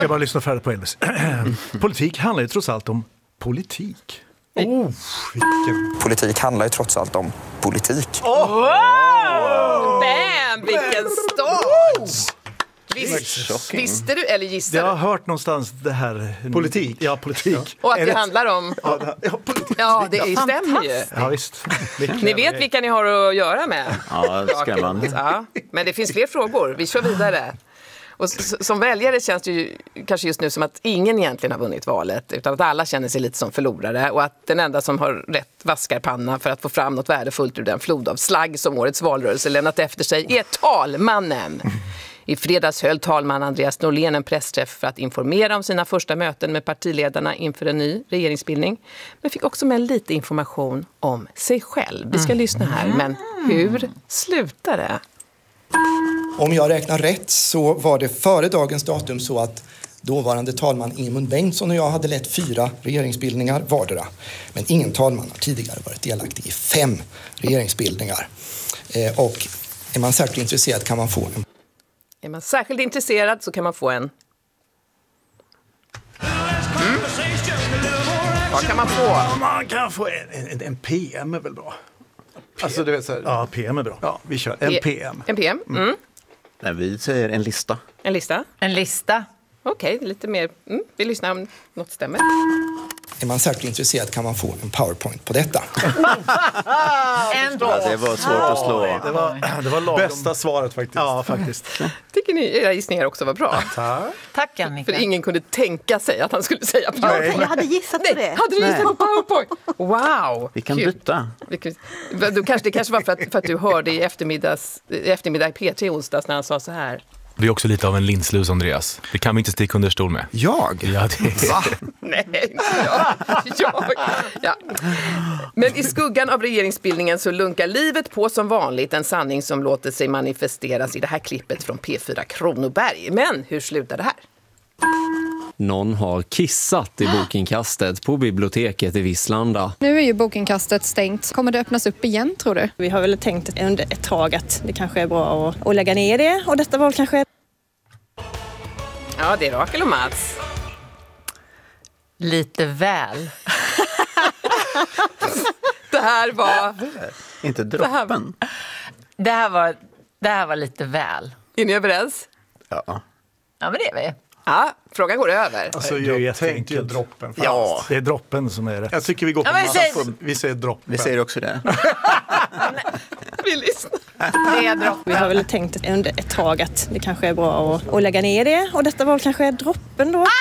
Jag bara lyssnar färdigt på Elvis. Politik handlar ju trots allt om politik. Politik handlar ju trots allt om politik. Bam! Vilken start! Visste du eller gissade Jag du? har hört någonstans det här... Politik? Ja, politik. Och att det handlar om... Politik. Ja, det stämmer ju. Ja, visst. Ni vet vilka ni har att göra med. Ja, skrämmande. Ja, men det finns fler frågor. Vi kör vidare. Och som väljare känns det ju kanske just nu som att ingen egentligen har vunnit valet, utan att alla känner sig lite som förlorare och att den enda som har rätt vaskarpanna för att få fram något värdefullt ur den flod av slagg som årets valrörelse lämnat efter sig är talmannen. I fredags höll talman Andreas Norlén en pressträff för att informera om sina första möten med partiledarna inför en ny regeringsbildning. Men fick också med lite information om sig själv. Vi ska lyssna här, men hur slutar det? Om jag räknar rätt så var det före dagens datum så att dåvarande talman Ingemund Bengtsson och jag hade lett 4 regeringsbildningar vardera. Men ingen talman har tidigare varit delaktig i 5 regeringsbildningar. Och är man särskilt intresserad kan man få en... Är man särskilt intresserad så kan man få en... Vad kan man få? Man kan få en PM är väl bra. Alltså du vet så här. Ja, PM är bra. Ja, vi kör en PM. En PM? Mm. Nej, vi säger en lista. En lista? En lista. Okej, lite mer. Vi lyssnar om något stämmer. Är man särskilt intresserad kan man få en PowerPoint på detta. Ja, det var svårt att slå. Det var lagom. Bästa svaret faktiskt. Ja, faktiskt. Tycker ni era gissningar också var bra? Tack, Annika. För ingen kunde tänka sig att han skulle säga PowerPoint. Jag hade gissat på det. Hade du gissat på PowerPoint? Wow! Vi kan Kul. byta. Det kanske var för att du hörde i eftermiddag P3 onsdags när han sa så här. Det är också lite av en linslus, Andreas. Det kan vi inte sticka under stol med. Jag? Ja, det Va? Nej, inte jag. Ja. Men i skuggan av regeringsbildningen så lunkar livet på som vanligt. En sanning som låter sig manifesteras i det här klippet från P4 Kronoberg. Men hur slutar det här? Någon har kissat i bokinkastet på biblioteket i Visslanda. Nu är ju bokinkastet stängt. Kommer det öppnas upp igen, tror du? Vi har väl tänkt under ett tag att det kanske är bra att lägga ner det. Och detta var kanske... Ja, det är Rakel och Mats. Lite väl. Det här var... Inte droppen. Det här var lite väl. Är ni överens? Ja. Ja, men det är vi. Ja, frågan går över. Alltså, Det är jag tänkte ju droppen. Ja, det är droppen som är rätt. Jag tycker vi går på vi säger droppen. Vi säger också det. Vi lyssnar. Det är droppen. Vi har väl tänkt under ett tag att det kanske är bra att lägga ner det. Och detta var kanske droppen då.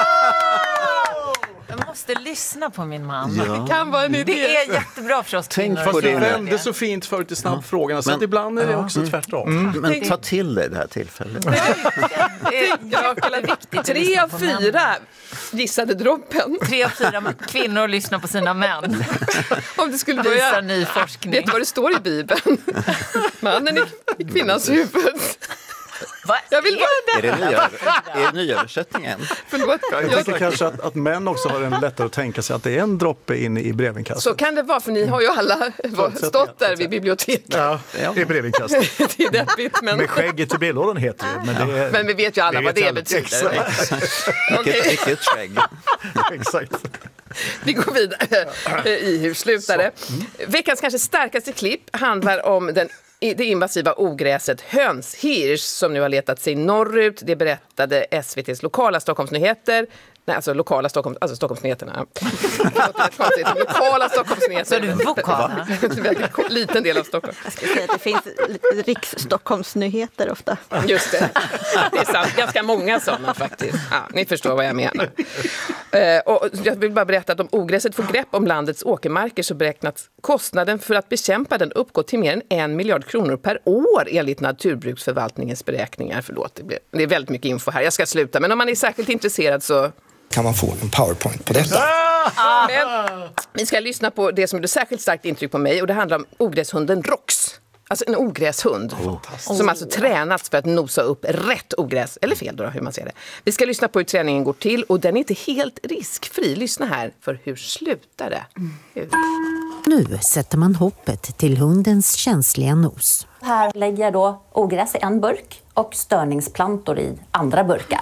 Jag måste lyssna på min man. Ja. Det kan vara en idé. Det är jättebra för oss Tänk kvinnor. på Du det. vände så fint förut i snabbfrågorna så att ibland är det också tvärtom. Men ta till dig det här tillfället. Det är viktigt. 3 av 4 gissade droppen. 3 av 4 kvinnor lyssnar på sina män. Om det skulle Visar börja... ny forskning. Vet du vad det står i Bibeln? Mannen i kvinnans huvud. Jag vill bara... Är det nyöversättningen? Förlåt. Jag tycker kanske att män också har en lättare att tänka sig att det är en droppe in i brevinkastet. Så kan det vara, för ni har ju alla stått där vid biblioteket. Ja, i brevinkastet. Det är deppigt, men... Med skägget i brevlådan heter det. Men vi vet ju alla vad det betyder. Vilket skägg. Exakt. Vi går vidare i hur slutade. Veckans kanske starkaste klipp handlar om det invasiva ogräset hönshirs som nu har letat sig norrut. Det berättade SVT:s lokala Stockholmsnyheter. Nej, alltså lokala Stockholmsnyheterna. Lokala Stockholmsnyheter. Så är du vokala? En liten del av Stockholm. Jag ska säga att det finns riks-Stockholmsnyheter ofta. Just det. Det är sant. Ganska många sådana faktiskt. Ja, ni förstår vad jag menar. Och jag vill bara berätta att om ogräset får grepp om landets åkermarker så beräknats kostnaden för att bekämpa den uppgår till mer än 1 miljard kronor per år enligt Naturbruksförvaltningens beräkningar. Förlåt, det är väldigt mycket info här. Jag ska sluta, men om man är särskilt intresserad så... Kan man få en PowerPoint på detta? Men vi ska lyssna på det som gjorde särskilt starkt intryck på mig och det handlar om ogräshunden Rox. Alltså en ogräshund som alltså tränats för att nosa upp rätt ogräs, eller fel då hur man ser det. Vi ska lyssna på hur träningen går till och den är inte helt riskfri. Lyssna här, för hur slutar det? Nu sätter man hoppet till hundens känsliga nos. Här lägger jag då ogräs i en burk och störningsplantor i andra burkar.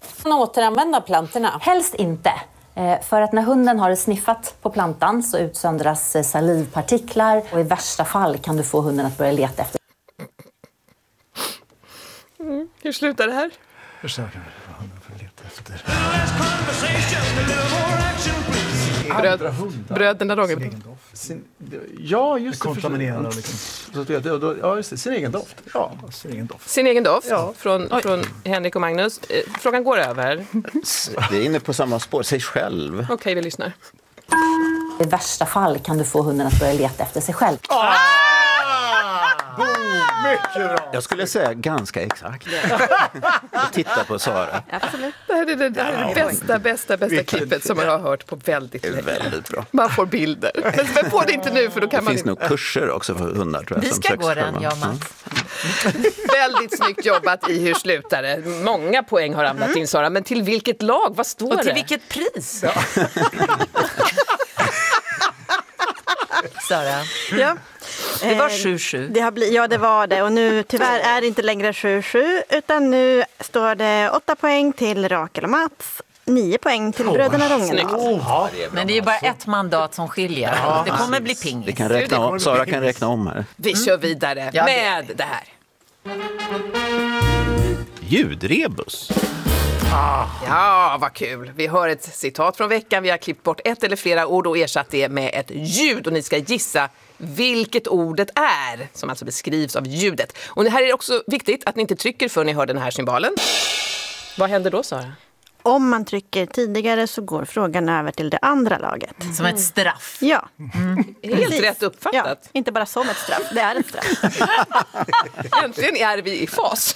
Återanvända plantorna? Helst inte. För att när hunden har sniffat på plantan så utsöndras salivpartiklar och i värsta fall kan du få hunden att börja leta efter. Hur slutar det här? Bröderna Rogebrink. Ja, just det. Kontaminerad Ja, just det. Sin egen doft. Ja, Sin egen doft Ja. från Henrik och Magnus. Frågan går över. Vi är inne på samma spår, sig själv. Okej, vi lyssnar. I värsta fall kan du få hunden att börja leta efter sig själv. Mycket bra! Jag skulle säga ganska exakt. Titta på Sara. Absolut. Det här är det bästa klippet som jag har hört på väldigt Det är länge. väldigt bra. Man får bilder. Men får det inte nu för då kan Det man finns nog kurser också för hundar, tror jag. Vi som ska gå den, sexsköna. jag och Mats. Väldigt snyggt jobbat i Hur slutar det? Många poäng har ramlat in, Sara. Men till vilket lag? Vad står det? Och till vilket pris? Sara. Ja. Det var 7-7. Det var det. Och nu tyvärr är det inte längre 7-7. Utan nu står det 8 poäng till Rakel och Mats. 9 poäng till bröderna Rogendahl. Men det är ju bara ett mandat som skiljer. Det kommer bli pingis. Det kan räkna om. Sara kan räkna om här. Vi kör vidare med det här. Ljudrebus. Ja, vad kul. Vi hör ett citat från veckan. Vi har klippt bort ett eller flera ord och ersatt det med ett ljud. Och ni ska gissa vilket ordet är, som alltså beskrivs av ljudet. Och det här är också viktigt att ni inte trycker för ni hör den här symbolen. Vad händer då, Sara? Om man trycker tidigare så går frågan över till det andra laget. Som ett straff. Ja. Helt rätt uppfattat. Ja, inte bara som ett straff, det är ett straff. Äntligen är vi i fas.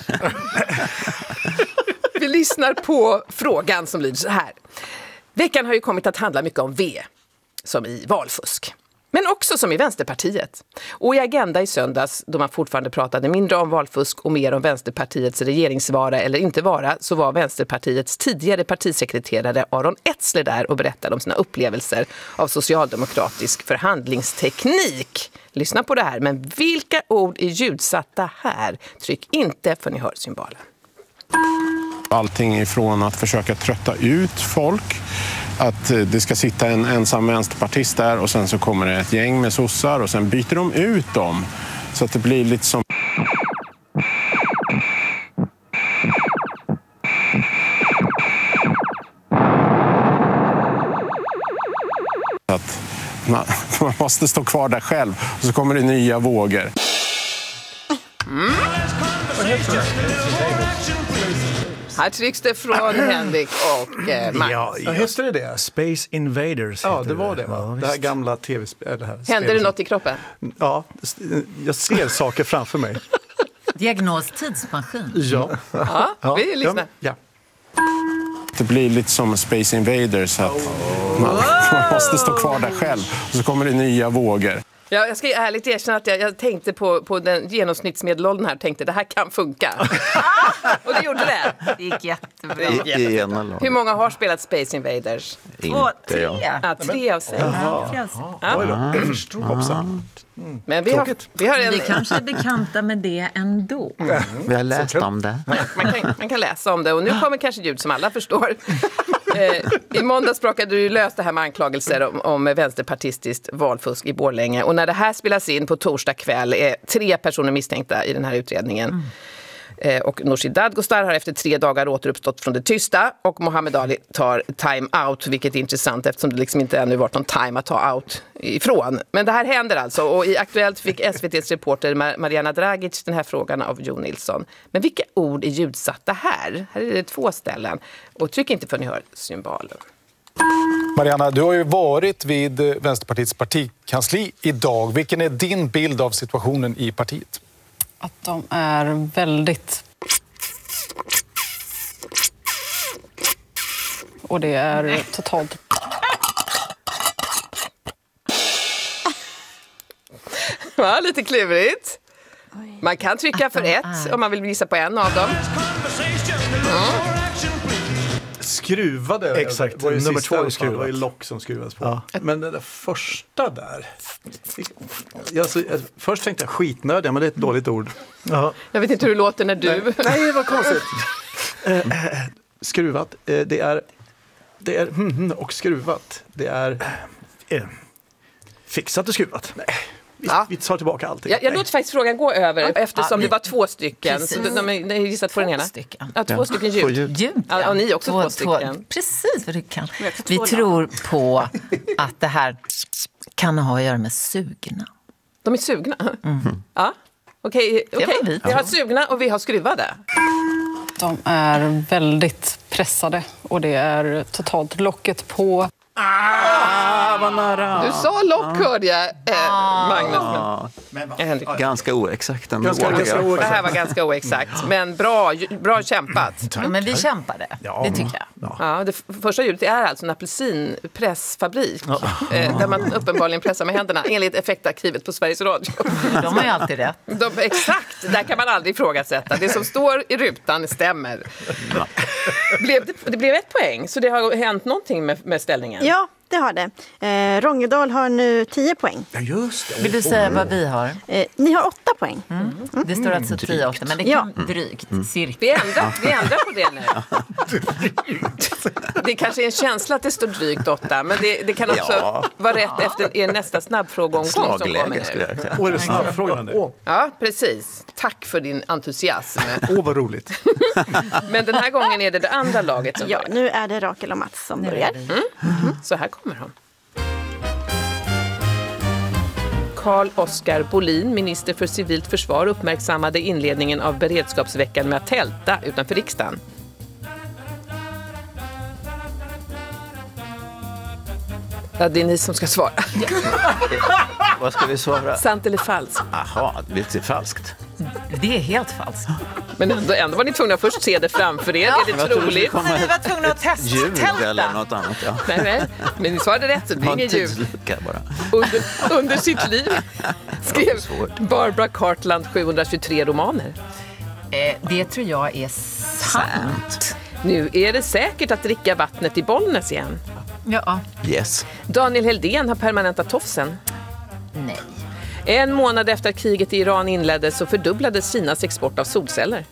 Vi lyssnar på frågan som lyder så här. Veckan har ju kommit att handla mycket om V, som i valfusk. Men också som i Vänsterpartiet. Och i Agenda i söndags, då man fortfarande pratade mindre om valfusk och mer om Vänsterpartiets regeringsvara eller inte vara, så var Vänsterpartiets tidigare partisekreterare Aron Etzler där och berättade om sina upplevelser av socialdemokratisk förhandlingsteknik. Lyssna på det här, men vilka ord är ljudsatta här? Tryck inte för ni hör symbolen. Allting ifrån att försöka trötta ut folk, att det ska sitta en ensam vänsterpartist där och sen så kommer det ett gäng med sossar och sen byter de ut dem. Så att det blir lite som... Att man måste stå kvar där själv och så kommer det nya vågor. Här trycks det från Henrik och Magnus. Ja, heter det? Space Invaders. Ja, det var det, va? Det här gamla tv-spelet. Händer det något i kroppen? Ja, jag ser saker framför mig. Diagnos tidsmaskin. Ja, vi lyssnar. Ja. Det blir lite som Space Invaders, att man måste stå kvar där själv och så kommer det nya vågor. Ja, jag ska ärligt erkänna att jag tänkte på den genomsnittsmedelåldern här och tänkte det här kan funka. Och det gjorde det. Det gick jättebra. Hur många har spelat Space Invaders? Inte jag. Ja, 3 av 6. Jag förstår. Men vi har en... Vi kanske är bekanta med det ändå. Vi har läst om det. Man kan läsa om det och nu kommer kanske ljud som alla förstår. I måndags språkade du löst det här med anklagelser om vänsterpartistiskt valfusk i Borlänge. Och när det här spelas in på torsdag kväll är 3 personer misstänkta i den här utredningen. Och Nooshi Dadgostar har efter 3 dagar återuppstått från det tysta och Mohammed Ali tar time out, vilket är intressant eftersom det liksom inte ännu varit någon time att ta out ifrån. Men det här händer alltså och i Aktuellt fick SVT:s reporter Mariana Dragic den här frågan av Jo Nilsson. Men vilka ord är ljudsatta här? Här är det 2 ställen och tryck inte för ni hör symbolen. Mariana, du har ju varit vid Vänsterpartiets partikansli idag. Vilken är din bild av situationen i partiet? Att de är väldigt... Och det är totalt... Ja, lite klurigt. Man kan trycka för 1 om man vill visa på en av dem. Skruvade. Exakt, var ju nummer sista, 2 är det skruvat. var ju lock som skruvades på. Ja. Men den där första där. Först tänkte jag skitnödiga, men det är ett dåligt ord. Jag vet inte hur det låter när du... Nej, vad konstigt. skruvat. Det är och skruvat. Det är fixat och skruvat. Nej. Vi tar tillbaka allting. Jag låter faktiskt frågan gå över eftersom det var 2 stycken. Precis. Så de är gissat på den ena. Ja, 2 stycken ljud. Ja, och ni också 2 stycken. Precis vad du kan. Vi tror på att det här kan ha att göra med sugna. De är sugna? Ja, okej. Vi har sugna och vi har skruvade. De är väldigt pressade och det är totalt locket på. Vad nära. Du sa lock, hörde jag, Magnus. Men ganska oexakt ändå. Det här var ganska oexakt. Men bra kämpat. Ja, men vi kämpade, det tycker jag. Ja, det första ljudet är alltså en apelsinpressfabrik. Där man uppenbarligen pressar med händerna. Enligt effektarkivet på Sveriges Radio. De har ju alltid rätt. Exakt, där kan man aldrig ifrågasätta. Det som står i rutan stämmer. Det blev 1 poäng, så det har hänt någonting med ställningen. Ja, det har det. Rångedal har nu 10 poäng. Ja, just det. Vill du säga vad vi har? Ni har 8 poäng. Det står alltså 10-8, men det kan drygt. Cirka. Vi ändrar på det nu. Det kanske är en känsla att det står drygt 8, men det kan också vara rätt efter er nästa snabbfrågeomgång som kommer nu. Och är det snabbfrågan nu? Ja, precis. Tack för din entusiasm. Vad roligt. Men den här gången är det andra laget som börjar. Nu är det Rakel och Mats som börjar. Så här kommer de. Carl-Oskar Bolin, minister för civilt försvar, uppmärksammade inledningen av beredskapsveckan med att tälta utanför riksdagen. Ja, det är ni som ska svara. Vad ska vi svara? Sant eller falskt? Jaha, det är falskt. Det är helt falskt. Men ändå var ni tvungna att först se det framför er. Är det troligt? Men vi var tvungna att testa. Eller något annat, ja. Nej, men ni svarade rätt, så det blir ingen ljud. Under sitt liv skrev Barbara Cartland 723 romaner. Det tror jag är sant. Nu är det säkert att dricka vattnet i Bollnäs igen. Ja. Yes. Daniel Heldén har permanentat tofsen. Nej. 1 månad efter att kriget i Iran inleddes så fördubblades Kinas export av solceller.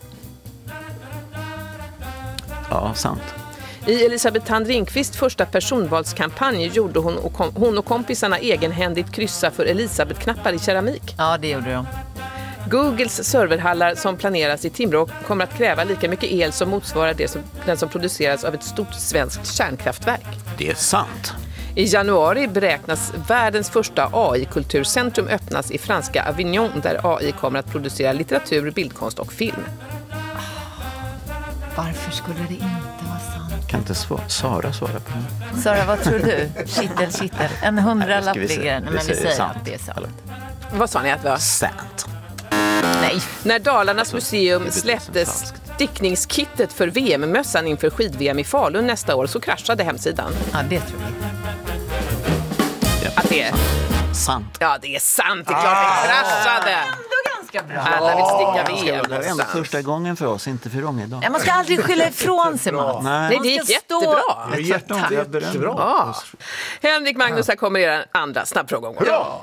Ja, sant. I Elisabeth Thand Ringqvists första personvalskampanj gjorde hon och kompisarna egenhändigt kryssa för Elisabeth-knappar i keramik. Ja, det gjorde de. Googles serverhallar som planeras i Timrå kommer att kräva lika mycket el som motsvarar den som produceras av ett stort svenskt kärnkraftverk. Det är sant. I januari beräknas världens första AI-kulturcentrum öppnas i franska Avignon, där AI kommer att producera litteratur, bildkonst och film. Varför skulle det inte vara sant? Kan inte Sara svara på det? Sara, vad tror du? Kittel. En 100-lapp ligger. Men vi säger sant. Att det är sant. Vad sa ni att det var? Sant. Nej. När Dalarnas museum släppte stickningskittet för VM-mössan inför skid-VM i Falun nästa år så kraschade hemsidan. Ja, det tror jag. Att det är sant. Ja, det är sant. Det är klart det kraschade. Alla vill sticka VM. Det var ändå första gången för oss, inte för Rångedal. Man ska aldrig skylla ifrån sig, Mats. Nej, det gick jättebra. Jättebra. Ja. Henrik, Magnus, här kommer era andra snabbfrågeomgång. Ja.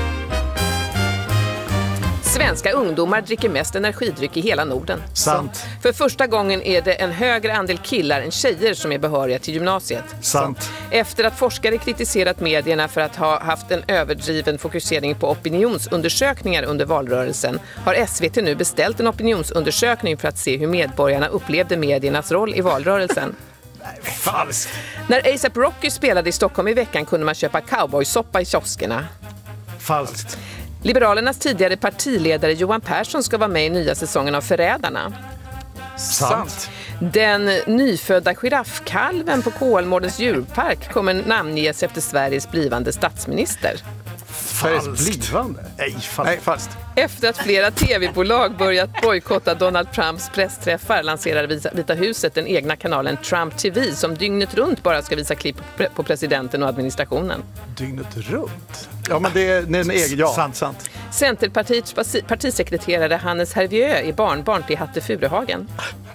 Svenska ungdomar dricker mest energidryck i hela Norden. Sant. För första gången är det en högre andel killar än tjejer som är behöriga till gymnasiet. Sant. Efter att forskare kritiserat medierna för att ha haft en överdriven fokusering på opinionsundersökningar under valrörelsen har SVT nu beställt en opinionsundersökning för att se hur medborgarna upplevde mediernas roll i valrörelsen. Falskt. När A$AP Rocky spelade i Stockholm i veckan kunde man köpa cowboysoppa i kioskerna. Falskt. Liberalernas tidigare partiledare Johan Persson ska vara med i nya säsongen av Förrädarna. Sant. Den nyfödda giraffkalven på Kolmårdens djurpark kommer namnges efter Sveriges blivande statsminister. Blivande? Nej, falskt. Efter att flera tv-bolag börjat bojkotta Donald Trumps pressträffar lanserar Vita huset den egna kanalen Trump TV som dygnet runt bara ska visa klipp på presidenten och administrationen. Dygnet runt? Ja, men det är en egen... Ja, sant. Centerpartiets partisekreterare Hannes Hervieux är barnbarn till Hatte Furuhagen.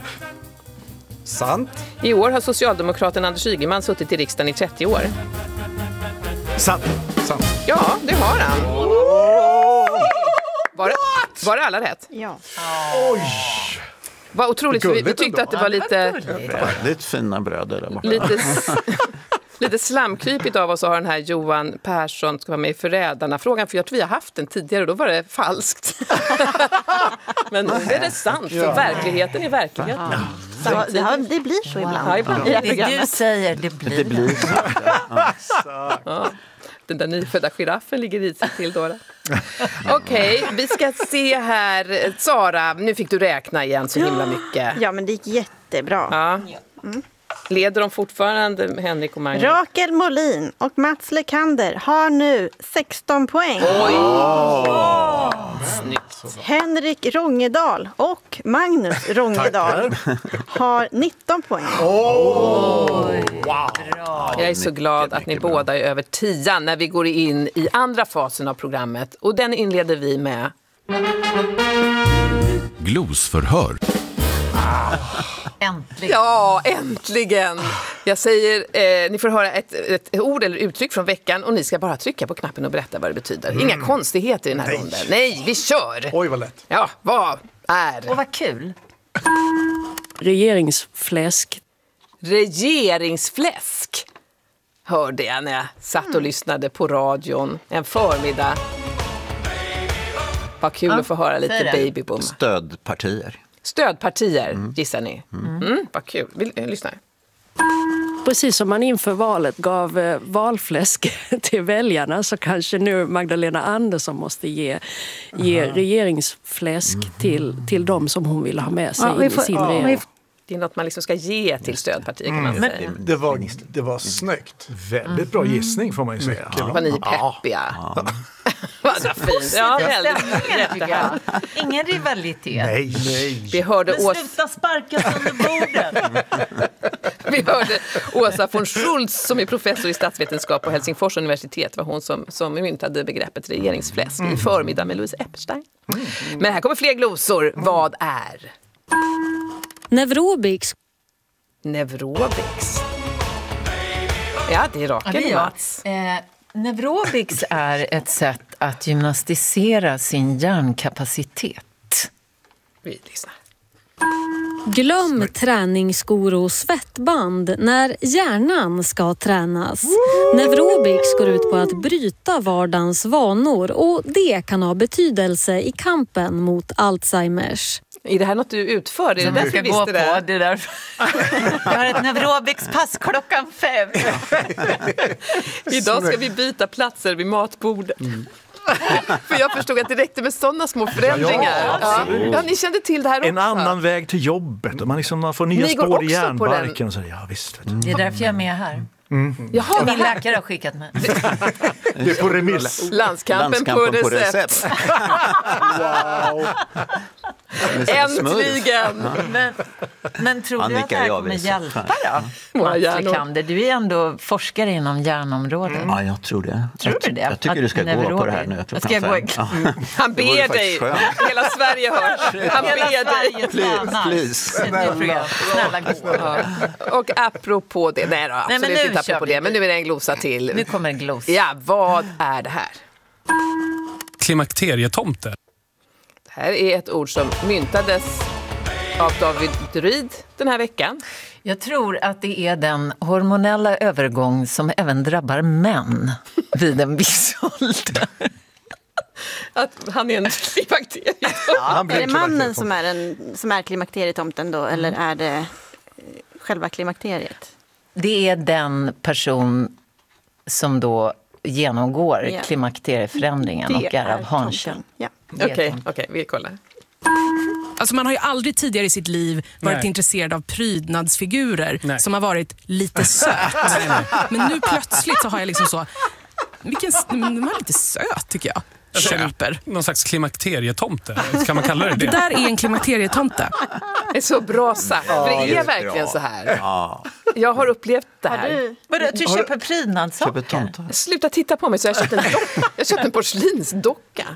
Sant. I år har socialdemokraten Anders Ygeman suttit i riksdagen i 30 år. Sant. Ja, det har han. Var det alla rätt? Ja. Oj! Vad otroligt, för vi tyckte att det var lite... Väldigt fina bröder där borta. Lite slamkrypigt av oss att ha den här Johan Persson ska vara med i Förrädarna-frågan, för jag tror vi har haft den tidigare och då var det falskt. Men nu är det sant, för verkligheten är verkligheten. Det blir så ibland. Ja, ibland. Det du säger, det blir så. Ja. Den där nyfödda giraffen ligger i sig till då. Okej, vi ska se här. Sara, nu fick du räkna igen så himla mycket. Ja, men det gick jättebra. Ja. Leder de fortfarande, Henrik och Magnus? Rakel Molin och Mats Lekander har nu 16 poäng. Oj! Snyggt. Henrik Rångedal och Magnus Rångedal har 19 poäng. Wow. Jag är så glad att ni båda är över 10 när vi går in i andra fasen av programmet. Och den inleder vi med... Glosförhör. Äntligen. Ja, äntligen. Jag säger, ni får höra ett ord eller uttryck från veckan och ni ska bara trycka på knappen och berätta vad det betyder. Inga konstigheter i den här ronden. Nej, vi kör. Oj, vad lätt. Ja, vad är? Och vad kul. Regeringsfläsk. Regeringsfläsk. Hörde jag när jag satt och lyssnade på radion en förmiddag. Vad kul att få höra lite babyboom. Stödpartier, gissar ni? Vad kul. Vi lyssnar. Precis som man inför valet gav valfläsk till väljarna, så kanske nu Magdalena Andersson måste ge regeringsfläsk till dem som hon vill ha med sig i sin regering. Det är något man liksom ska ge till stödpartier, kan man säga. Det var snyggt. Väldigt bra gissning, får man ju säga. Var ni peppiga? Vad fint. Ja, väldigt rätt. Ingen rivalitet. Nej. Vi hörde sluta sparkas under bordet. Vi hörde Åsa von Schultz, som är professor i statsvetenskap på Helsingfors universitet. Var hon som myntade begreppet regeringsfläsk i förmiddag med Louise Epstein. Men här kommer fler glosor. Vad är? Neurobics. Ja, det är Rakel och Mats. Neurobics är ett sätt att gymnastisera sin hjärnkapacitet. Vi lyssnar. Glöm träningsskor och svettband när hjärnan ska tränas. Neurobics går ut på att bryta vardagens vanor och det kan ha betydelse i kampen mot Alzheimers. Är det här något du utför? Är det därför du visste det? Det där. Jag har ett Neurobics-pass 5:00. Idag ska vi byta platser vid matbordet. För jag förstod att det räckte med sådana små förändringar. Ja, ni kände till det här också. En annan väg till jobbet. Man får nya spår i hjärnbarken. Så, ja, visst, det är därför jag är med här. Jaha, min läkare har skickat mig. Det är på remiss. Landskampen på recept. Wow. Äntligen! Men tror du att det här kommer hjälpa då? Mats Lekander, du är ändå forskare inom hjärnområdet. Ja, jag tror det. Tror du det? Jag tycker du ska gå på det här nu. Han ber dig. Hela Sverige hör. Han ber dig. Please. Snälla gå. Och apropå det. Nej då, absolut inte apropå det. Men nu är det en glosa till. Nu kommer en glosa. Ja, vad är det här? Klimakterietomte. Det här är ett ord som myntades av David Druid den här veckan. Jag tror att det är den hormonella övergång som även drabbar män vid en viss ålder. Att han är en klimakterietomte. Ja, är det mannen som är klimakterietomten då, eller är det själva klimakteriet? Det är den person som då genomgår klimakterieförändringen och är av hankön. Ja. Okej, vi kollar. Alltså man har ju aldrig tidigare i sitt liv varit intresserad av prydnadsfigurer som har varit lite söt. Men nu plötsligt så har jag liksom så... Den var lite söt, tycker jag. Köper. Någon slags klimakterietomte, kan man kalla det? Det där är en klimakterietomte. Det är så bra sagt. För det är verkligen så här. Jag har upplevt det här. Du köper prydnadssaker? Sluta titta på mig, så jag köpte en porslinsdocka.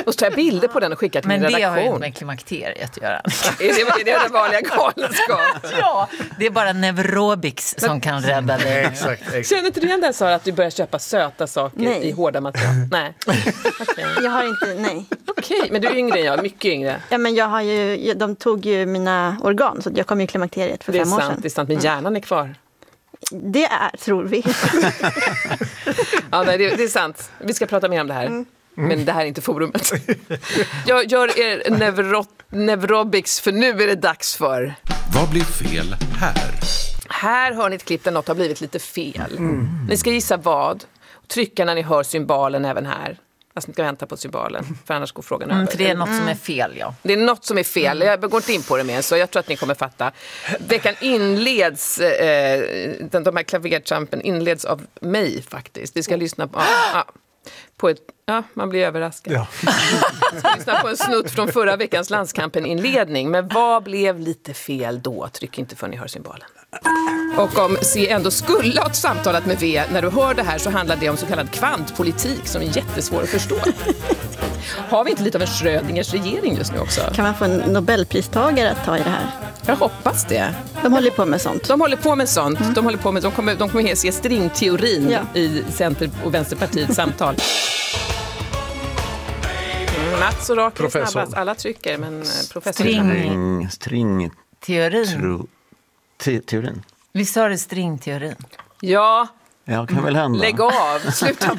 Och så tar jag bilder på den och skickar till min redaktion. Men det har ju inte med klimakteriet att göra. Är det den vanliga galenskap? Ja, det är bara Neurobics som kan rädda dig. Exakt. Känner inte du igen det, Sara, att du börjar köpa söta saker i hårda material? Nej. Okay. Jag har inte, nej. Okej, men du är yngre än jag, mycket yngre. Ja, men de tog ju mina organ, så jag kom i klimakteriet för 5 år sedan. Det är sant, men hjärnan är kvar. Det tror vi. Ja, nej, det är sant. Vi ska prata mer om det här. Men det här är inte forumet. Jag gör er Neurobics, för nu är det dags för... Vad blir fel här? Här hör ni ett klipp där något har blivit lite fel. Ni ska gissa vad. Trycka när ni hör symbalen även här. Alltså ni ska vänta på symbalen, för annars går frågan över. För det är något som är fel, ja. Det är något som är fel. Jag går inte in på det mer, så jag tror att ni kommer fatta. Veckan inleds, de här klavertrampen inleds av mig faktiskt. Vi ska lyssna på ett... Ja, man blir överraskad. Ja. Vi ska lyssna på en snutt från förra veckans landskampen-inledning. Men vad blev lite fel då? Tryck inte för ni hör symbalen. Och om C ändå skulle ha samtalat med V när du hör det här, så handlar det om så kallad kvantpolitik som är jättesvår att förstå. Har vi inte lite av en Schrödingers regering just nu också? Kan man få en Nobelpristagare att ta i det här? Jag hoppas det. De håller på med sånt. De kommer se stringteorin i Center- och Vänsterpartiets samtal. Mats och Rakel är snabbast. Alla trycker, men professor... Teorin. Vi sa det stringteorin. Ja. Ja, kan väl hända. Lägg av, sluta.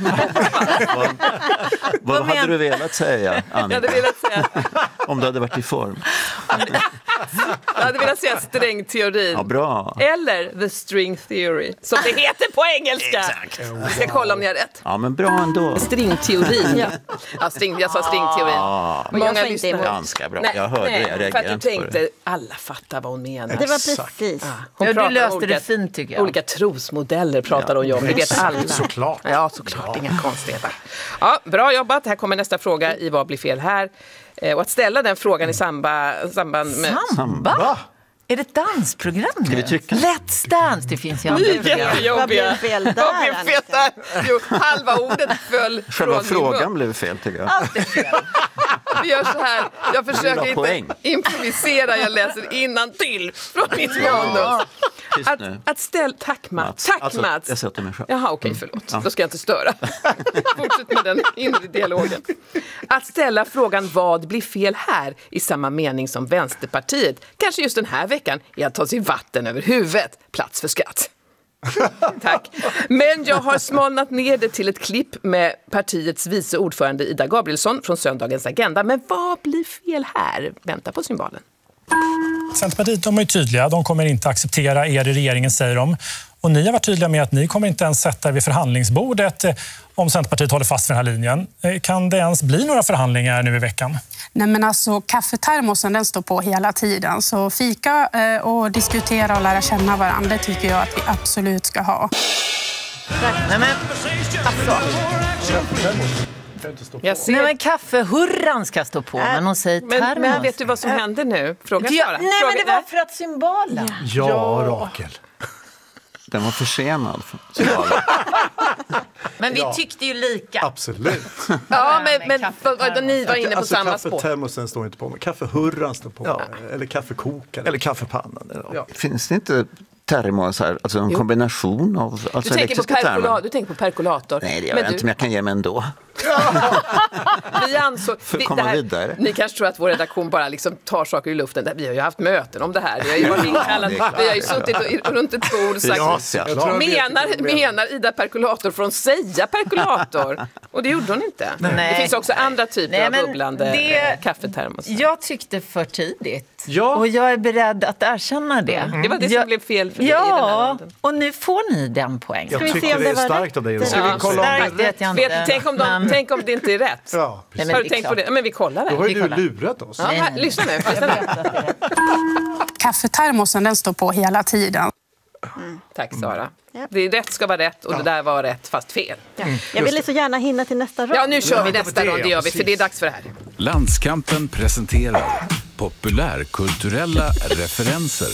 Vad hade du velat säga, Annika? Jag hade velat säga... Om du hade varit i form. Jag hade velat säga strängteorin. Ja, bra. Eller the string theory, som det heter på engelska. Exakt. Vi ska kolla om ni har rätt. Ja, men bra ändå. Stringteorin. Jag sa stringteorin. Många lyssnar. Ganska bra. Jag hörde det. Jag reagerade för att du tänkte, alla fattar vad hon menar. Det var precis. Du löste det fint, tycker jag. Olika trosmodeller pratar hon om. Det vet alla. Såklart. Ja, såklart. Inga konstigheter. Ja, bra jobbat. Här kommer nästa fråga i Vad blir fel här? Och att ställa den frågan i samband med... Samba? Är det ett dansprogram nu? Ska vi trycka? Let's Dance, det finns ju andra program. Vad blev fel där? Jo, halva ordet föll Själva från frågan blev fel, tycker jag. Allt är fel. Vi gör så här. Jag försöker inte improvisera. Jag läser innantill från mitt manus. Att ställa... Tack, Mats. Tack, Mats. Jag sätter mig själv. Jaha, okej, förlåt. Då ska jag inte störa. Fortsätt med den inre dialogen. Att ställa frågan vad blir fel här i samma mening som Vänsterpartiet, kanske just den här veckan, är att ta sig vatten över huvudet. Plats för skratt. Tack. Men jag har smalnat ner det till ett klipp med partiets vice ordförande Ida Gabrielsson från söndagens Agenda. Men vad blir fel här? Vänta på symbalen. Centerpartiet, de är tydliga. De kommer inte acceptera er i regeringen, säger de. Och ni har varit tydliga med att ni kommer inte ens sätta er vid förhandlingsbordet om Centerpartiet håller fast vid den här linjen. Kan det ens bli några förhandlingar nu i veckan? Nej, men alltså kaffetermosen, den står på hela tiden. Så fika och diskutera och lära känna varandra, det tycker jag att vi absolut ska ha. Nej, men alltså. Nej, men kaffehurran ska stå på, men hon säger termos. Men vet du vad som händer nu? Fråga Sara. Nej, men det var för att symbalen. Ja, Rakel. Den var försenad. Men vi tyckte ju lika. Absolut. Ja, men ni var inne på samma spår. Kaffetermosen står inte på, men kaffehurran står på. Ja. Eller kaffekokaren. Eller kaffepannan. Ja. Finns det inte termosar, alltså en kombination av alltså elektriska termar? Du tänker på perkolator. Nej, det gör jag inte, men jag kan ge mig ändå. Vi ansåg, ni kanske tror att vår redaktion bara liksom tar saker i luften. Vi har ju haft möten om det här. Vi har ju varit inkallade. Vi har ju suttit runt ett bord och sagt, menar Ida perkolator från säga perkolator? Och det gjorde hon inte. Nej. Det finns också andra typer av bubblande kaffetermos. Jag tyckte för tidigt. Ja. Och jag är beredd att erkänna det. Det var det som blev fel för dig i den här runden. Och nu får ni den poängen. Jag tycker det är starkt av dig. Ska vi kolla om det tänk om det inte är rätt. Ja, har du tänkt på det? Men vi kollar det. Då har ju du lurat oss. Ja, lyssna nu. Kaffetermosen, den står på hela tiden. Tack, Sara. Det är rätt ska vara rätt och det där var rätt fast fel. Jag ville så gärna hinna till nästa rond. Ja, nu kör vi nästa rond. Det gör vi, för det är dags för det här. Landskampen presenterar populärkulturella referenser.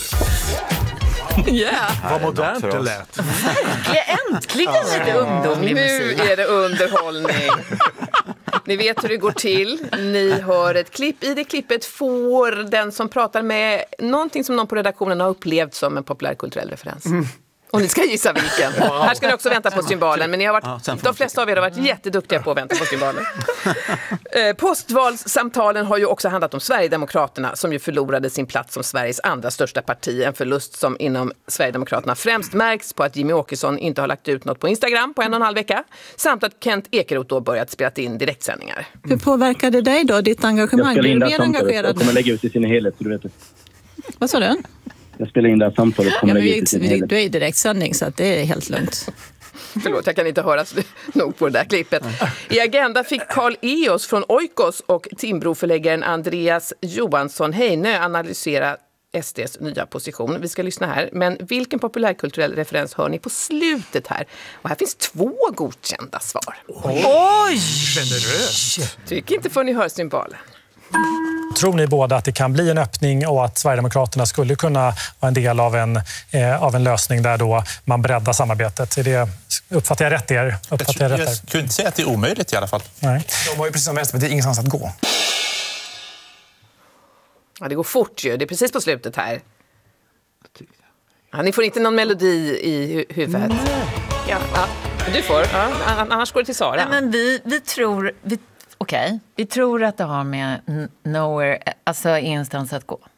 Vad modernt det lät. Äntligen lite ungdomlig musik. Nu är det underhållning. Ni vet hur det går till. Ni hör ett klipp. I det klippet får den som pratar med någonting som någon på redaktionen har upplevt som en populärkulturell referens. Och ni ska gissa vilken. Här ska ni också vänta på symbalen. Men ni har varit, de flesta av er har varit jätteduktiga på att vänta på symbalen. Postvalssamtalen har ju också handlat om Sverigedemokraterna, som ju förlorade sin plats som Sveriges andra största parti. En förlust som inom Sverigedemokraterna främst märks på att Jimmy Åkesson inte har lagt ut något på Instagram på 1,5 vecka. Samt att Kent Ekeroth då börjat spela in direktsändningar. Hur påverkar det dig då, ditt engagemang? Jag är du mer engagerad? Jag kommer lägga ut i sin helhet, så du vet det. Vad sa du? Jag spelar in det här samtalet. Ja, men du är i direktsändning så att det är helt lugnt. Förlåt, jag kan inte höra nog på det där klippet. I Agenda fick Carl Eos från Oikos och Timbroförläggaren Andreas Johansson Heinö analysera SDs nya position. Vi ska lyssna här. Men vilken populärkulturell referens hör ni på slutet här? Och här finns 2 godkända svar. Oj! Generöst. Tycker inte för ni hör symbalen. Tror ni båda att det kan bli en öppning och att Sverigedemokraterna skulle kunna vara en del av en lösning där då man breddar samarbetet? Är det, uppfattar jag rätt er? Jag skulle inte säga att det är omöjligt i alla fall. Nej. De har ju precis som Vänsterpartiet ingenstans att gå. Ja, det går fort ju. Det är precis på slutet här. Ja, ni får inte någon melodi i huvudet. Ja, du får. Ja, annars går det till Sara. Nej, men vi tror... Vi tror att det har med nowhere, alltså ingenstans att gå.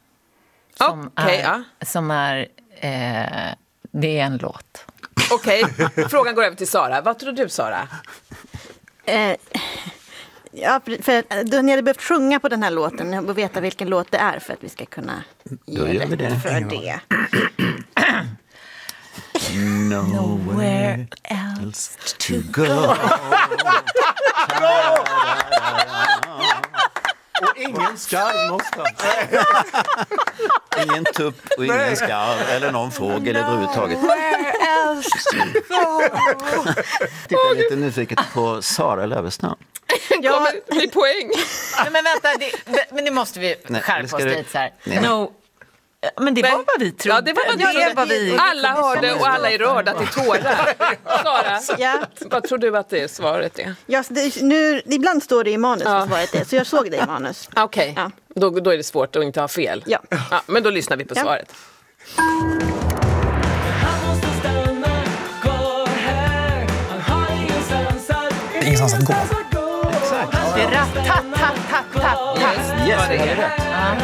Som är det är en låt. Okej, frågan går över till Sara. Vad tror du, Sara? Ja, för ni hade behövt sjunga på den här låten och veta vilken låt det är för att vi ska kunna ge rätt för det. Nowhere else to go. Och ingen skarv någonstans. Ingen tupp och ingen skarv eller någon fågel överhuvudtaget. Tittar lite nyfiket på Sara Lövestam. Ja, det är poäng. Men vänta, men det måste vi skärpa oss lite så här. Men det var vad vi trodde. Ja, det var vad vi alla hörde och alla är rörda till tårar. Sara, vad tror du att det är svaret är? Ja, ibland står det i manus vad svaret är, så jag såg det i manus. Okej, då är det svårt att inte ha fel. Ja, men då lyssnar vi på svaret. Ingenstans att gå. Exakt. Det är rat-tat-tat-tat-tat. Yes, det är rätt.